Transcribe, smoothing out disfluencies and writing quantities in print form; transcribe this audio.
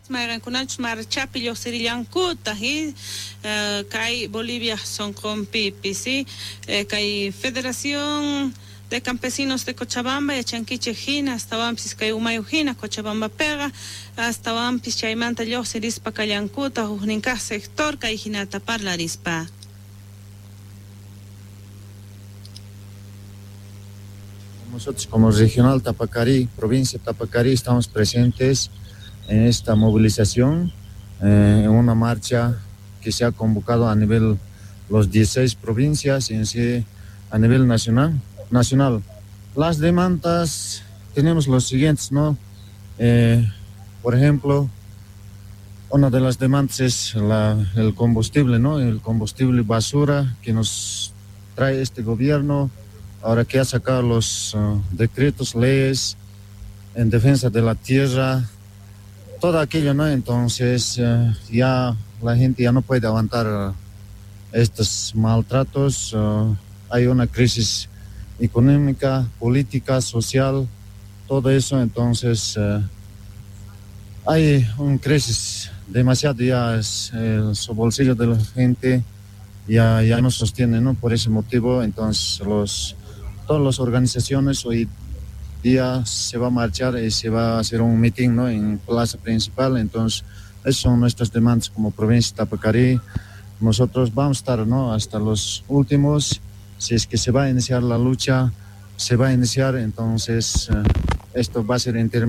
Mayrankunach marchapillo sirillankuta hi kai Bolivia son con pipi kai Federación de Campesinos de Cochabamba y Chanquiche Jina hasta Wampis kai Umayujina Cochabamba pega hasta Wampis chaimanta yo sirispa kallankuta ujninka sector kai Jinata parlarispa. Nosotros como Regional Tapacarí, provincia de Tapacarí, estamos presentes en esta movilización, en una marcha que se ha convocado a nivel los 16 provincias y en sí a nivel nacional. Las demandas tenemos los siguientes, ¿no? Por ejemplo, una de las demandas es el combustible, ¿no? El combustible basura que nos trae este gobierno, ahora que ha sacado los decretos, leyes en defensa de la tierra, todo aquello, ¿no? Entonces ya la gente ya no puede aguantar estos maltratos. Hay una crisis económica, política, social, todo eso. Entonces hay una crisis demasiado, ya su bolsillo de la gente ya no sostiene, ¿no? Por ese motivo, entonces todas las organizaciones hoy día se va a marchar y se va a hacer un meeting, ¿no? En plaza principal. Entonces esas son nuestras demandas como provincia de Tapacarí. Nosotros vamos a estar, ¿no? Hasta los últimos. Si es que se va a iniciar la lucha, se va a iniciar. Entonces esto va a ser